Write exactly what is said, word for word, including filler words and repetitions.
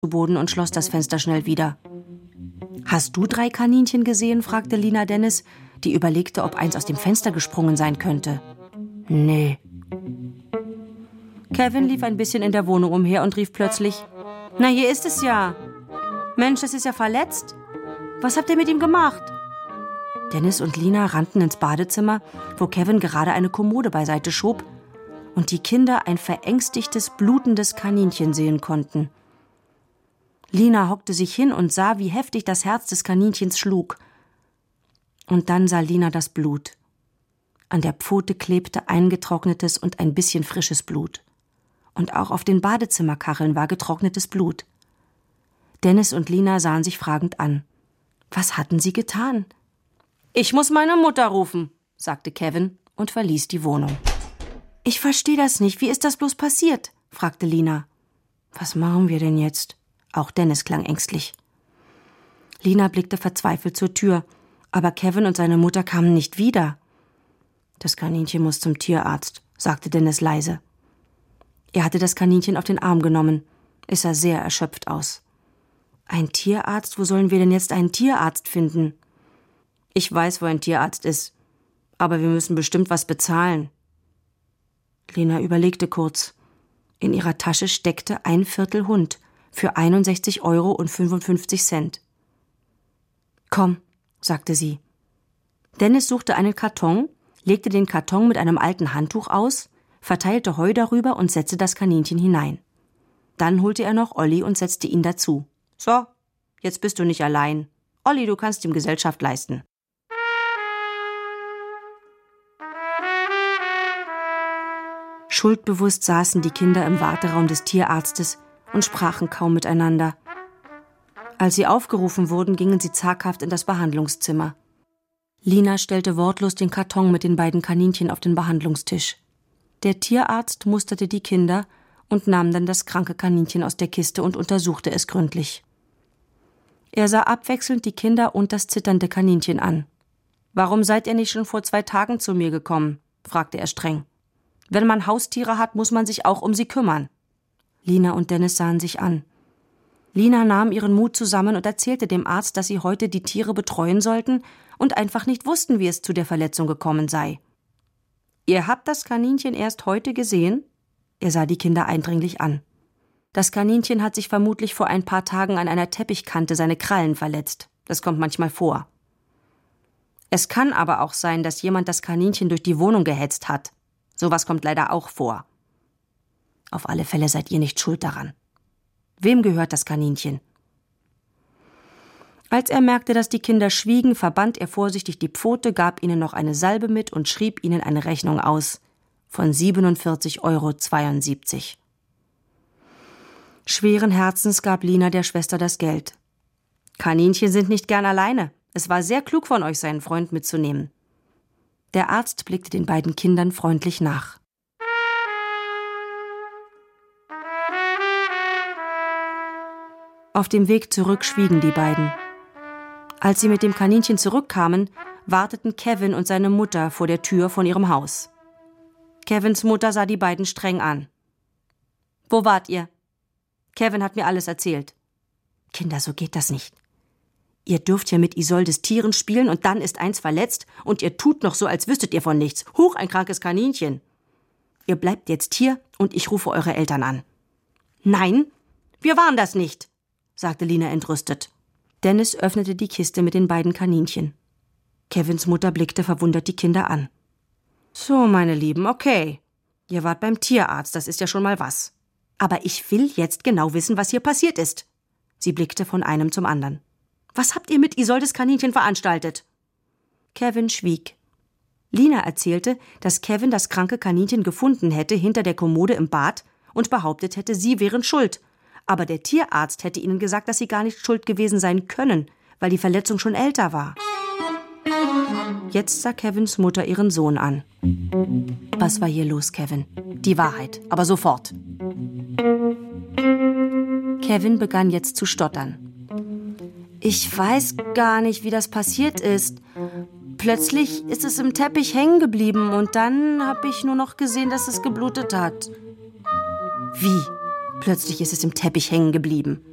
zu Boden und schloss das Fenster schnell wieder. »Hast du drei Kaninchen gesehen?« fragte Lina Dennis, die überlegte, ob eins aus dem Fenster gesprungen sein könnte. »Nee.« Kevin lief ein bisschen in der Wohnung umher und rief plötzlich: »Na, hier ist es ja. Mensch, es ist ja verletzt. Was habt ihr mit ihm gemacht?« Dennis und Lina rannten ins Badezimmer, wo Kevin gerade eine Kommode beiseite schob und die Kinder ein verängstigtes, blutendes Kaninchen sehen konnten. Lina hockte sich hin und sah, wie heftig das Herz des Kaninchens schlug. Und dann sah Lina das Blut. An der Pfote klebte eingetrocknetes und ein bisschen frisches Blut. Und auch auf den Badezimmerkacheln war getrocknetes Blut. Dennis und Lina sahen sich fragend an. Was hatten sie getan? »Ich muss meine Mutter rufen«, sagte Kevin und verließ die Wohnung. »Ich verstehe das nicht. Wie ist das bloß passiert?« fragte Lina. »Was machen wir denn jetzt?« Auch Dennis klang ängstlich. Lina blickte verzweifelt zur Tür, aber Kevin und seine Mutter kamen nicht wieder. »Das Kaninchen muss zum Tierarzt«, sagte Dennis leise. Er hatte das Kaninchen auf den Arm genommen. Es sah sehr erschöpft aus. »Ein Tierarzt? Wo sollen wir denn jetzt einen Tierarzt finden?« »Ich weiß, wo ein Tierarzt ist, aber wir müssen bestimmt was bezahlen.« Lena überlegte kurz. In ihrer Tasche steckte ein Viertel Hund für einundsechzig Euro und fünfundfünfzig Cent. »Komm«, sagte sie. Dennis suchte einen Karton, legte den Karton mit einem alten Handtuch aus, verteilte Heu darüber und setzte das Kaninchen hinein. Dann holte er noch Olli und setzte ihn dazu. »So, jetzt bist du nicht allein. Olli, du kannst ihm Gesellschaft leisten.« Schuldbewusst saßen die Kinder im Warteraum des Tierarztes und sprachen kaum miteinander. Als sie aufgerufen wurden, gingen sie zaghaft in das Behandlungszimmer. Lina stellte wortlos den Karton mit den beiden Kaninchen auf den Behandlungstisch. Der Tierarzt musterte die Kinder und nahm dann das kranke Kaninchen aus der Kiste und untersuchte es gründlich. Er sah abwechselnd die Kinder und das zitternde Kaninchen an. »Warum seid ihr nicht schon vor zwei Tagen zu mir gekommen?« fragte er streng. »Wenn man Haustiere hat, muss man sich auch um sie kümmern.« Lina und Dennis sahen sich an. Lina nahm ihren Mut zusammen und erzählte dem Arzt, dass sie heute die Tiere betreuen sollten und einfach nicht wussten, wie es zu der Verletzung gekommen sei. »Ihr habt das Kaninchen erst heute gesehen?« Er sah die Kinder eindringlich an. »Das Kaninchen hat sich vermutlich vor ein paar Tagen an einer Teppichkante seine Krallen verletzt. Das kommt manchmal vor. Es kann aber auch sein, dass jemand das Kaninchen durch die Wohnung gehetzt hat. Sowas kommt leider auch vor. Auf alle Fälle seid ihr nicht schuld daran. Wem gehört das Kaninchen?« Als er merkte, dass die Kinder schwiegen, verband er vorsichtig die Pfote, gab ihnen noch eine Salbe mit und schrieb ihnen eine Rechnung aus von siebenundvierzig Euro zweiundsiebzig. Schweren Herzens gab Lina der Schwester das Geld. »Kaninchen sind nicht gern alleine. Es war sehr klug von euch, seinen Freund mitzunehmen.« Der Arzt blickte den beiden Kindern freundlich nach. Auf dem Weg zurück schwiegen die beiden. Als sie mit dem Kaninchen zurückkamen, warteten Kevin und seine Mutter vor der Tür von ihrem Haus. Kevins Mutter sah die beiden streng an. »Wo wart ihr? Kevin hat mir alles erzählt.« »Kinder, so geht das nicht. Ihr dürft ja mit Isoldes Tieren spielen und dann ist eins verletzt und ihr tut noch so, als wüsstet ihr von nichts. Huch, ein krankes Kaninchen. Ihr bleibt jetzt hier und ich rufe eure Eltern an.« »Nein, wir waren das nicht«, sagte Lina entrüstet. Dennis öffnete die Kiste mit den beiden Kaninchen. Kevins Mutter blickte verwundert die Kinder an. »So, meine Lieben, okay. Ihr wart beim Tierarzt, das ist ja schon mal was. Aber ich will jetzt genau wissen, was hier passiert ist.« Sie blickte von einem zum anderen. »Was habt ihr mit Isoldes Kaninchen veranstaltet?« Kevin schwieg. Lina erzählte, dass Kevin das kranke Kaninchen gefunden hätte hinter der Kommode im Bad und behauptet hätte, sie wären schuld. Aber der Tierarzt hätte ihnen gesagt, dass sie gar nicht schuld gewesen sein können, weil die Verletzung schon älter war. Jetzt sah Kevins Mutter ihren Sohn an. »Was war hier los, Kevin? Die Wahrheit, aber sofort.« Kevin begann jetzt zu stottern. »Ich weiß gar nicht, wie das passiert ist. Plötzlich ist es im Teppich hängen geblieben und dann habe ich nur noch gesehen, dass es geblutet hat.« »Wie? Plötzlich ist es im Teppich hängen geblieben?«